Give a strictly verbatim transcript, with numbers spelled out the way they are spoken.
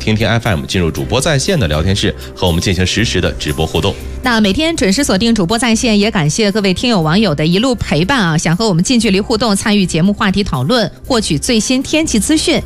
天天 F M 进入主播在线的聊天室，和我们进行实时的直播互动。 那每天准时锁定主播在线，也感谢各位听友网友的一路陪伴啊！想和我们近距离互动，参与节目话题讨论，获取最新天气资讯。